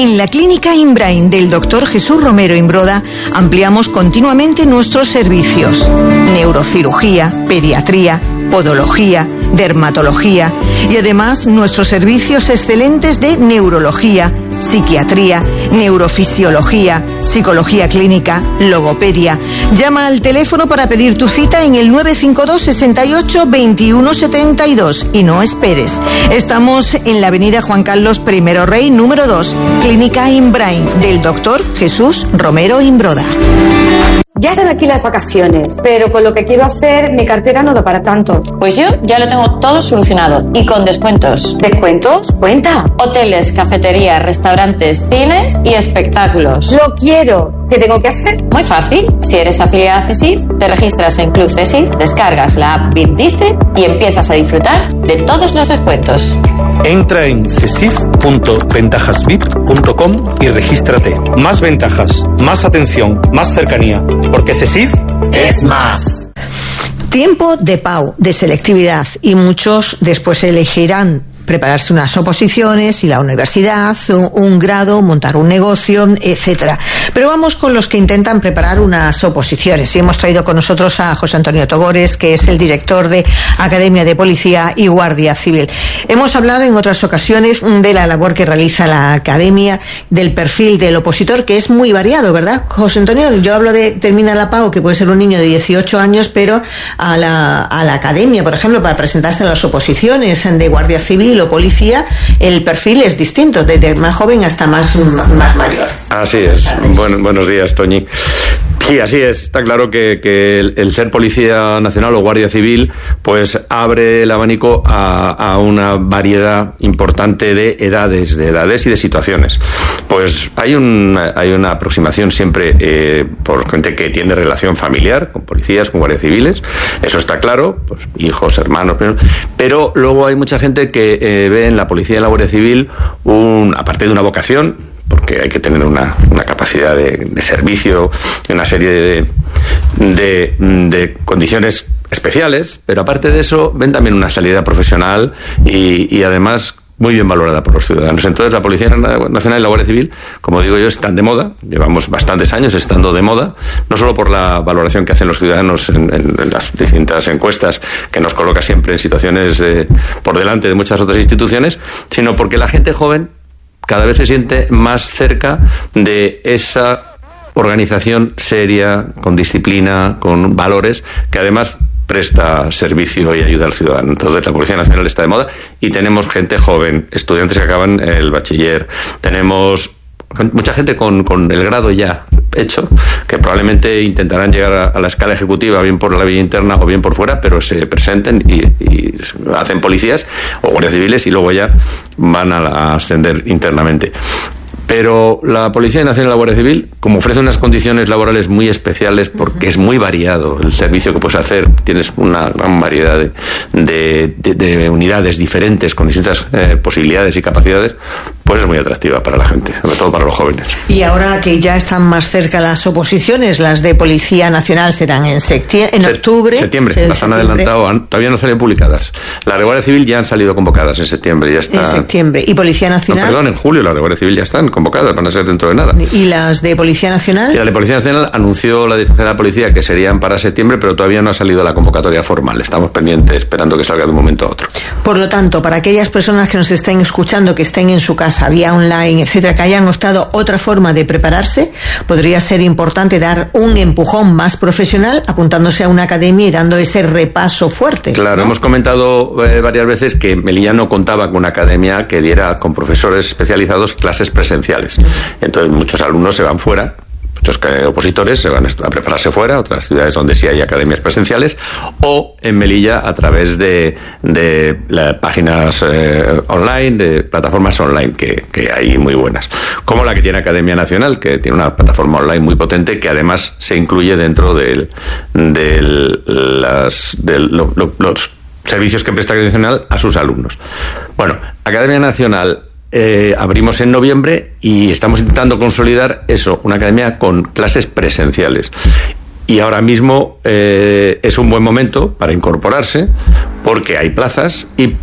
En la Clínica Imbrain del Dr. Jesús Romero Imbroda ampliamos continuamente nuestros servicios. Neurocirugía, pediatría, podología, dermatología y además nuestros servicios excelentes de neurología, psiquiatría, neurofisiología, psicología clínica, logopedia. Llama al teléfono para pedir tu cita en el 952 68 21 72 y no esperes. Estamos en la avenida Juan Carlos I Rey, número 2, Clínica Imbrain del Dr. Jesús Romero Imbroda. Ya están aquí las vacaciones, pero con lo que quiero hacer, mi cartera no da para tanto. Pues yo ya lo tengo todo solucionado y con descuentos. ¿Descuentos? Cuenta. Hoteles, cafeterías, restaurantes, cines y espectáculos. Lo quiero. ¿Qué tengo que hacer? Muy fácil. Si eres afiliada a CESIF, te registras en Club CESIF, descargas la app VIP District y empiezas a disfrutar de todos los descuentos. Entra en cesif.ventajasvip.com y regístrate. Más ventajas, más atención, más cercanía, porque CESIF es más. Tiempo de PAU, de selectividad, y muchos después elegirán prepararse unas oposiciones y la universidad, un grado, montar un negocio, etcétera. Pero vamos con los que intentan preparar unas oposiciones. Y hemos traído con nosotros a José Antonio Togores, que es el director de Academia de Policía y Guardia Civil. Hemos hablado en otras ocasiones de la labor que realiza la Academia, del perfil del opositor, que es muy variado, ¿verdad, José Antonio? Yo hablo de termina la PAU, que puede ser un niño de 18 años, pero a la Academia, por ejemplo, para presentarse a las oposiciones de Guardia Civil o Policía, el perfil es distinto, desde más joven hasta más mayor. Así es. Buenos días, Toñi. Sí, así es. Está claro que el ser Policía Nacional o Guardia Civil pues abre el abanico a una variedad importante de edades y de situaciones. Pues hay una aproximación siempre por gente que tiene relación familiar con policías, con guardias civiles. Eso está claro, pues hijos, hermanos, pero luego hay mucha gente que ve en la policía y en la Guardia Civil aparte de una vocación, porque hay que tener una capacidad de servicio y una serie de condiciones especiales, pero aparte de eso ven también una salida profesional y además muy bien valorada por los ciudadanos. Entonces la Policía Nacional y la Guardia Civil, como digo yo, están de moda, llevamos bastantes años estando de moda, no solo por la valoración que hacen los ciudadanos en las distintas encuestas, que nos coloca siempre en situaciones por delante de muchas otras instituciones, sino porque la gente joven cada vez se siente más cerca de esa organización seria, con disciplina, con valores, que además presta servicio y ayuda al ciudadano. Entonces la Policía Nacional está de moda y tenemos gente joven, estudiantes que acaban el bachiller, tenemos mucha gente con el grado ya hecho, que probablemente intentarán llegar a la escala ejecutiva, bien por la vía interna o bien por fuera, pero se presenten y hacen policías o guardias civiles y luego ya van a ascender internamente. Pero la Policía Nacional y la Guardia Civil, como ofrece unas condiciones laborales muy especiales, porque es muy variado el servicio que puedes hacer, tienes una gran variedad de unidades diferentes con distintas posibilidades y capacidades, pues es muy atractiva para la gente, sobre todo para los jóvenes. Y ahora que ya están más cerca las oposiciones, las de Policía Nacional serán en octubre. Septiembre, las han adelantado, todavía no salen publicadas. Las de Guardia Civil ya han salido convocadas en septiembre, ya está. En septiembre. ¿Y Policía Nacional? No, perdón, en julio las de Guardia Civil ya están convocadas, van a ser dentro de nada. ¿Y las de Policía Nacional? Sí, la de Policía Nacional anunció la Dirección General de Policía que serían para septiembre, pero todavía no ha salido la convocatoria formal. Estamos pendientes, esperando que salga de un momento a otro. Por lo tanto, para aquellas personas que nos estén escuchando, que estén en su casa, vía online, etcétera, que hayan optado otra forma de prepararse, podría ser importante dar un empujón más profesional apuntándose a una academia y dando ese repaso fuerte. Claro, ¿no? Hemos comentado varias veces que Melilla no contaba con una academia que diera con profesores especializados clases presenciales. Entonces muchos alumnos se van fuera, muchos opositores se van a prepararse fuera, otras ciudades donde sí hay academias presenciales, o en Melilla a través de páginas online, de plataformas online que hay muy buenas, como la que tiene Academia Nacional, que tiene una plataforma online muy potente que además se incluye dentro de los servicios que presta Academia Nacional a sus alumnos. Bueno, Academia Nacional abrimos en noviembre y estamos intentando consolidar eso, una academia con clases presenciales. Y ahora mismo es un buen momento para incorporarse porque hay plazas y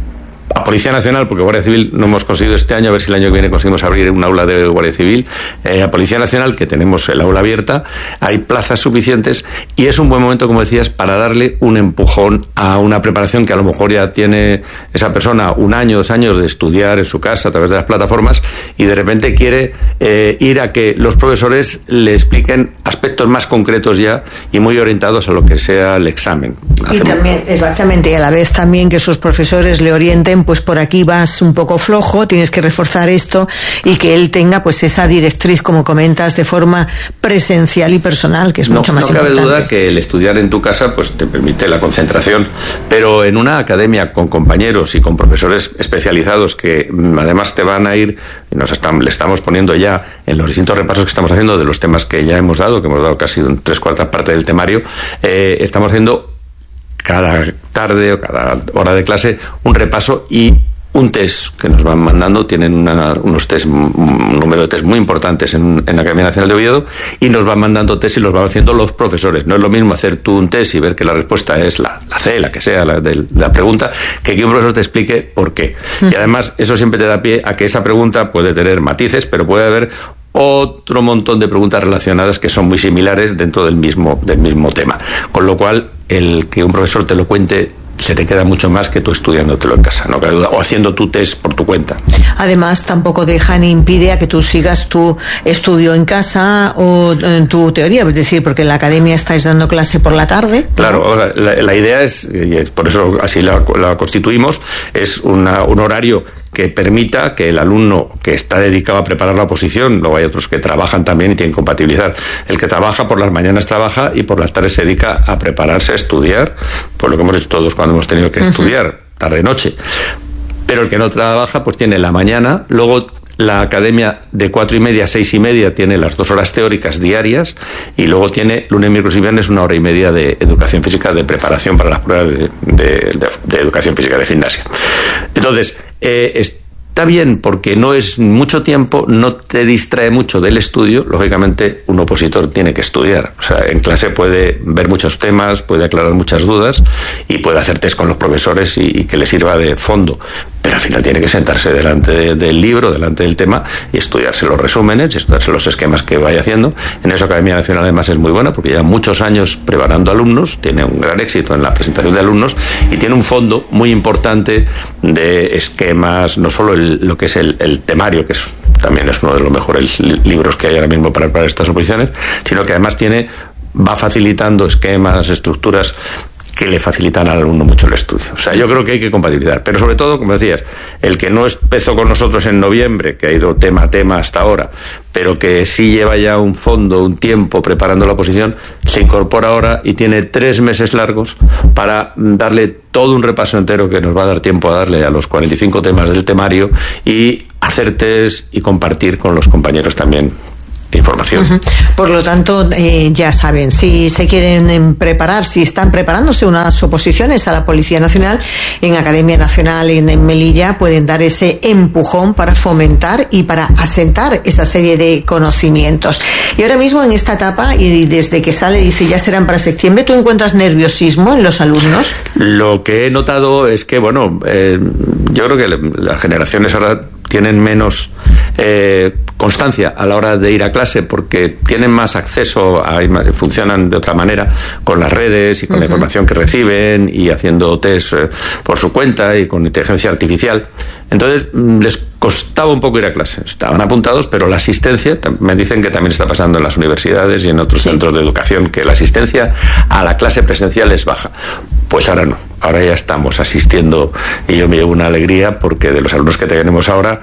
a Policía Nacional, porque Guardia Civil no hemos conseguido este año, a ver si el año que viene conseguimos abrir un aula de Guardia Civil, a Policía Nacional, que tenemos el aula abierta, hay plazas suficientes y es un buen momento, como decías, para darle un empujón a una preparación que a lo mejor ya tiene esa persona 1 año, 2 años de estudiar en su casa a través de las plataformas y de repente quiere ir a que los profesores le expliquen aspectos más concretos ya y muy orientados a lo que sea el examen. Y también, exactamente, y a la vez también que sus profesores le orienten, pues por aquí vas un poco flojo, tienes que reforzar esto, y que él tenga pues esa directriz, como comentas, de forma presencial y personal, que es mucho más importante. No cabe duda que el estudiar en tu casa pues te permite la concentración, pero en una academia con compañeros y con profesores especializados que además te van a ir, y le estamos poniendo ya en los distintos repasos que estamos haciendo de los temas que ya hemos dado, que hemos dado casi 3/4 parte del temario, estamos haciendo cada tarde o cada hora de clase un repaso y un test que nos van mandando. Tienen unos test, un número de test muy importantes en la Academia Nacional de Oviedo, y nos van mandando test y los van haciendo los profesores. No es lo mismo hacer tú un test y ver que la respuesta es la C, la que sea, de la pregunta, que un profesor te explique por qué. Y además eso siempre te da pie a que esa pregunta puede tener matices, pero puede haber otro montón de preguntas relacionadas que son muy similares dentro del mismo tema. Con lo cual, el que un profesor te lo cuente se te queda mucho más que tú estudiándotelo en casa, no cabe duda, o haciendo tu test por tu cuenta. Además, tampoco deja ni impide a que tú sigas tu estudio en casa o en tu teoría, es decir, porque en la academia estáis dando clase por la tarde, ¿no? Claro, la idea es, y por eso así la constituimos, es un horario que permita que el alumno que está dedicado a preparar la oposición, luego hay otros que trabajan también y tienen que compatibilizar. El que trabaja por las mañanas trabaja y por las tardes se dedica a prepararse, a estudiar, por lo que hemos hecho todos cuando hemos tenido que estudiar, tarde-noche. Pero el que no trabaja, pues tiene la mañana, luego la academia de 4:30 a 6:30 tiene las 2 horas teóricas diarias, y luego tiene lunes, miércoles y viernes 1 hora y media de educación física, de preparación para las pruebas de educación física de gimnasia. Entonces, está bien porque no es mucho tiempo, no te distrae mucho del estudio. Lógicamente, un opositor tiene que estudiar. O sea, en clase puede ver muchos temas, puede aclarar muchas dudas y puede hacer test con los profesores y que le sirva de fondo. Pero al final tiene que sentarse delante del libro, delante del tema, y estudiarse los resúmenes, y estudiarse los esquemas que vaya haciendo. En eso Academia Nacional además es muy buena porque lleva muchos años preparando alumnos, tiene un gran éxito en la presentación de alumnos y tiene un fondo muy importante de esquemas, no solo lo que es el temario, que también es uno de los mejores libros que hay ahora mismo para preparar estas oposiciones, sino que además va facilitando esquemas, estructuras que le facilitan al alumno mucho el estudio. O sea, yo creo que hay que compatibilizar. Pero sobre todo, como decías, el que no empezó con nosotros en noviembre, que ha ido tema a tema hasta ahora, pero que sí lleva ya un fondo, un tiempo preparando la oposición, se incorpora ahora y tiene 3 meses largos para darle todo un repaso entero que nos va a dar tiempo a darle a los 45 temas del temario y hacer test y compartir con los compañeros también información. Por lo tanto, ya saben, si se quieren preparar, si están preparándose unas oposiciones a la Policía Nacional, en Academia Nacional en Melilla pueden dar ese empujón para fomentar y para asentar esa serie de conocimientos. Y ahora mismo en esta etapa, y desde que sale, dice, ya serán para septiembre, ¿tú encuentras nerviosismo en los alumnos? Lo que he notado es que, bueno, yo creo que las generaciones ahora tienen menos constancia a la hora de ir a clase porque tienen más acceso, funcionan de otra manera con las redes y con la información que reciben y haciendo test por su cuenta y con inteligencia artificial. Entonces les costaba un poco ir a clase. Estaban apuntados, pero la asistencia, me dicen que también está pasando en las universidades y en otros centros de educación, que la asistencia a la clase presencial es baja. Pues ahora no. Ahora ya estamos asistiendo y yo me llevo una alegría porque de los alumnos que tengo ahora,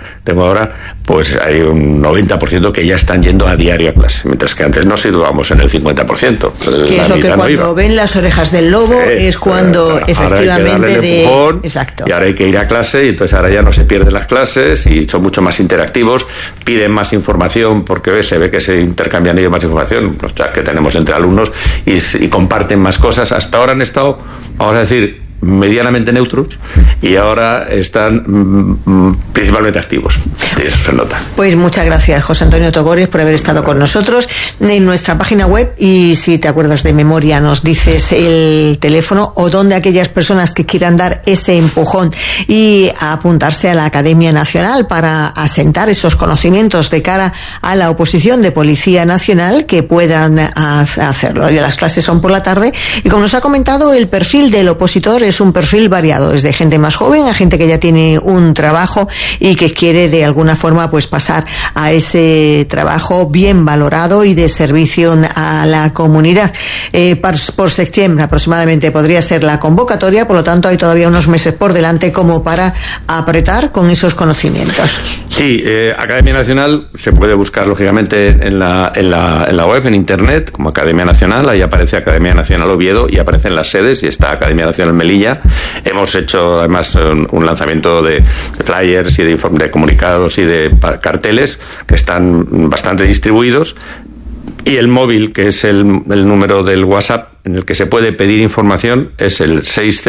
pues hay un 90% que ya están yendo a diario a clase, mientras que antes nos situábamos en el 50%. Que es lo que cuando ven las orejas del lobo es cuando efectivamente exacto. Y ahora hay que ir a clase y entonces ahora ya no se pierden las clases y son mucho más interactivos, piden más información porque se ve que se intercambian ellos más información, o sea, que tenemos entre alumnos y comparten más cosas. Hasta ahora han estado, vamos a decir, medianamente neutros y ahora están principalmente activos. Eso se nota. Pues muchas gracias, José Antonio Togores, por haber estado con nosotros en nuestra página web, y si te acuerdas de memoria nos dices el teléfono o donde aquellas personas que quieran dar ese empujón y apuntarse a la Academia Nacional para asentar esos conocimientos de cara a la oposición de Policía Nacional, que puedan hacerlo. Ya las clases son por la tarde y, como nos ha comentado, el perfil del opositor es un perfil variado, desde gente más joven a gente que ya tiene un trabajo y que quiere de alguna forma pues pasar a ese trabajo bien valorado y de servicio a la comunidad. Por septiembre aproximadamente podría ser la convocatoria, por lo tanto hay todavía unos meses por delante como para apretar con esos conocimientos. Sí, Academia Nacional se puede buscar lógicamente en la web, en internet, como Academia Nacional. Ahí aparece Academia Nacional Oviedo y aparecen las sedes, y está Academia Nacional Melilla. Hemos hecho además un lanzamiento de flyers y de comunicados y de carteles que están bastante distribuidos. Y el móvil, que es el número del WhatsApp en el que se puede pedir información, es el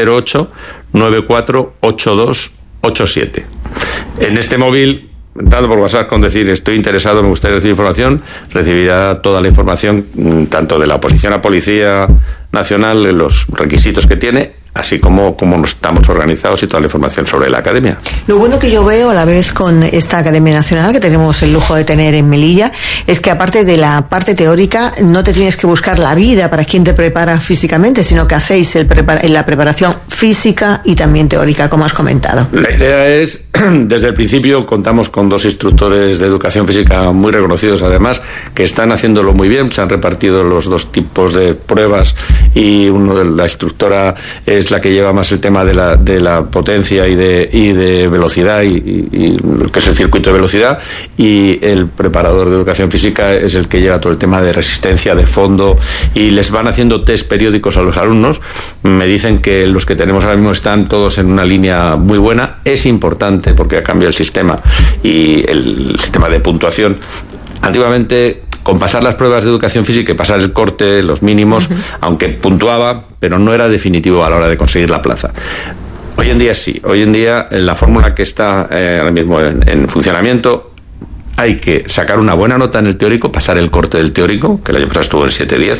608-948287. En este móvil, entrando por WhatsApp con decir estoy interesado, me gustaría recibir información, recibirá toda la información, tanto de la oposición a Policía Nacional, los requisitos que tiene, así como estamos organizados y toda la información sobre la academia. Lo bueno que yo veo a la vez con esta Academia Nacional, que tenemos el lujo de tener en Melilla, es que aparte de la parte teórica, no te tienes que buscar la vida para quien te prepara físicamente, sino que hacéis la preparación física y también teórica, como has comentado. La idea es, desde el principio, contamos con 2 instructores de educación física muy reconocidos, además, que están haciéndolo muy bien. Se han repartido los 2 tipos de pruebas y la instructora es la que lleva más el tema de la potencia y de velocidad y lo que es el circuito de velocidad, y el preparador de educación física es el que lleva todo el tema de resistencia, de fondo, y les van haciendo test periódicos a los alumnos. Me dicen que los que tenemos ahora mismo están todos en una línea muy buena. Es importante porque ha cambiado el sistema y el sistema de puntuación. Antiguamente, con pasar las pruebas de educación física y pasar el corte, los mínimos, aunque puntuaba, pero no era definitivo a la hora de conseguir la plaza. Hoy en día sí. Hoy en día, la fórmula que está ahora mismo en funcionamiento, hay que sacar una buena nota en el teórico, pasar el corte del teórico, que el año pasado estuvo en 7-10,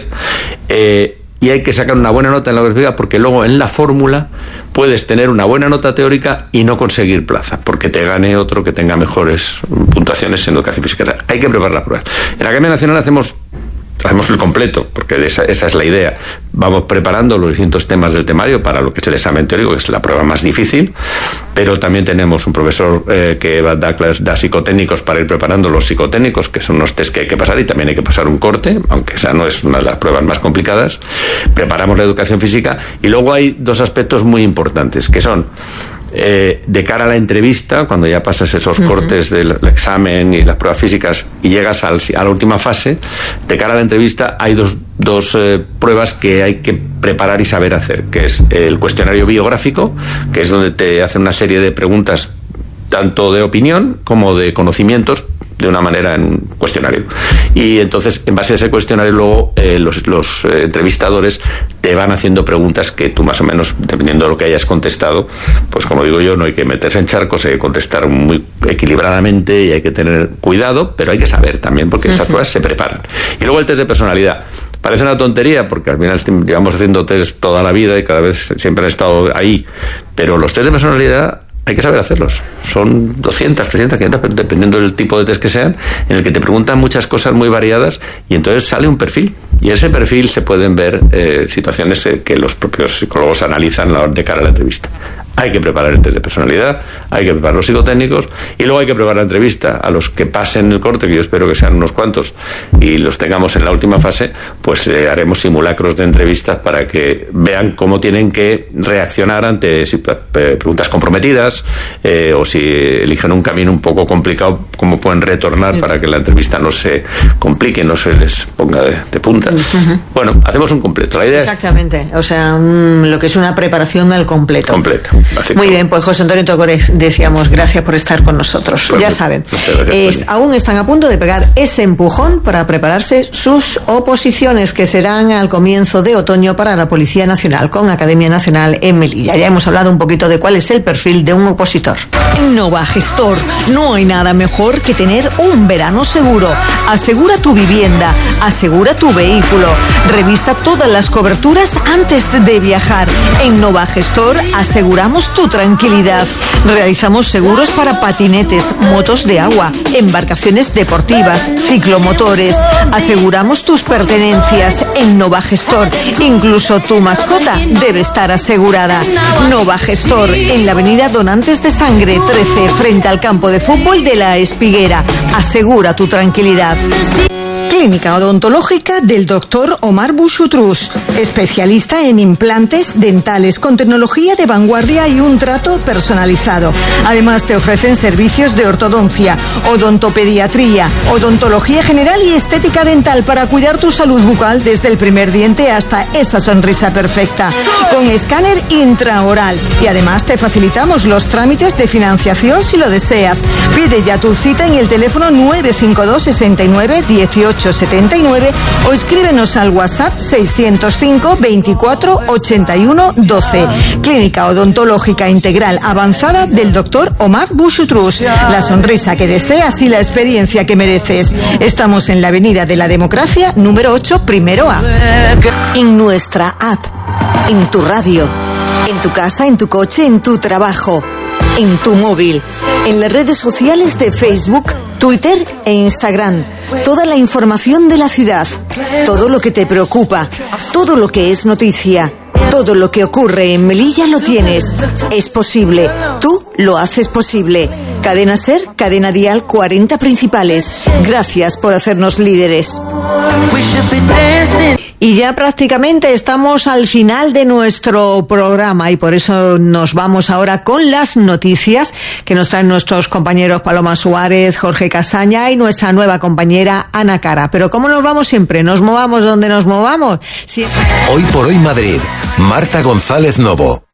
y hay que sacar una buena nota en la física, porque luego en la fórmula puedes tener una buena nota teórica y no conseguir plaza, porque te gane otro que tenga mejores puntuaciones en educación física. Hay que preparar las pruebas. En la Academia Nacional hacemos el completo, porque esa es la idea. Vamos preparando los distintos temas del temario para lo que es el examen teórico, que es la prueba más difícil, pero también tenemos un profesor que da psicotécnicos para ir preparando los psicotécnicos, que son unos test que hay que pasar, y también hay que pasar un corte, aunque esa no es una de las pruebas más complicadas. Preparamos la educación física, y luego hay 2 aspectos muy importantes, que son de cara a la entrevista, cuando ya pasas esos cortes del examen y las pruebas físicas y llegas a la última fase. De cara a la entrevista hay dos pruebas que hay que preparar y saber hacer, que es el cuestionario biográfico, que es donde te hacen una serie de preguntas tanto de opinión como de conocimientos, de una manera en un cuestionario. Y entonces, en base a ese cuestionario, luego los entrevistadores te van haciendo preguntas que tú, más o menos, dependiendo de lo que hayas contestado, pues como digo yo, no hay que meterse en charcos, hay que contestar muy equilibradamente y hay que tener cuidado, pero hay que saber también, porque esas pruebas se preparan. Y luego el test de personalidad. Parece una tontería, porque al final llevamos haciendo test toda la vida y cada vez siempre han estado ahí, pero los test de personalidad hay que saber hacerlos. Son 200, 300, 500, dependiendo del tipo de test que sean, en el que te preguntan muchas cosas muy variadas, y entonces sale un perfil. Y en ese perfil se pueden ver situaciones que los propios psicólogos analizan de cara a la entrevista. Hay que preparar el test de personalidad, hay que preparar los psicotécnicos, y luego hay que preparar la entrevista. A los que pasen el corte, que yo espero que sean unos cuantos, y los tengamos en la última fase, pues haremos simulacros de entrevistas para que vean cómo tienen que reaccionar ante preguntas comprometidas, o si eligen un camino un poco complicado, cómo pueden retornar para que la entrevista no se complique, no se les ponga de punta. Bueno, hacemos un completo. La idea exactamente, o sea, lo que es una preparación al completo. Muy bien, pues José Antonio Togores, decíamos, gracias por estar con nosotros. Pues ya saben, aún están a punto de pegar ese empujón para prepararse sus oposiciones, que serán al comienzo de otoño para la Policía Nacional, con Academia Nacional en Melilla. Ya hemos hablado un poquito de cuál es el perfil de un opositor. En Nova Gestor no hay nada mejor que tener un verano seguro. Asegura tu vivienda, asegura tu vehículo, revisa todas las coberturas antes de viajar. En Nova Gestor aseguramos tu tranquilidad. Realizamos seguros para patinetes, motos de agua, embarcaciones deportivas, ciclomotores. Aseguramos tus pertenencias. En Nova Gestor, incluso tu mascota debe estar asegurada. Nova Gestor, en la avenida Donantes de Sangre 13, frente al campo de fútbol de La Espiguera. Asegura tu tranquilidad. Clínica Odontológica del Dr. Omar Bouchoutrous, especialista en implantes dentales con tecnología de vanguardia y un trato personalizado. Además te ofrecen servicios de ortodoncia, odontopediatría, odontología general y estética dental para cuidar tu salud bucal desde el primer diente hasta esa sonrisa perfecta, con escáner intraoral. Y además te facilitamos los trámites de financiación si lo deseas. Pide ya tu cita en el teléfono 952 69 18 79 o escríbenos al WhatsApp 605 24 81 12. Clínica Odontológica Integral Avanzada del Dr. Omar Bouchoutrous. La sonrisa que deseas y la experiencia que mereces. Estamos en la Avenida de la Democracia, número 8, primero A. En nuestra app, en tu radio, en tu casa, en tu coche, en tu trabajo, en tu móvil, en las redes sociales de Facebook, Twitter e Instagram. Toda la información de la ciudad, todo lo que te preocupa, todo lo que es noticia, todo lo que ocurre en Melilla lo tienes. Es posible, tú lo haces posible. Cadena SER, Cadena Dial, 40 principales. Gracias por hacernos líderes. Y ya prácticamente estamos al final de nuestro programa y por eso nos vamos ahora con las noticias que nos traen nuestros compañeros Paloma Suárez, Jorge Casaña y nuestra nueva compañera Ana Cara. Pero ¿cómo nos vamos siempre? Nos movamos donde nos movamos. Siempre. Hoy por hoy Madrid. Marta González Novo.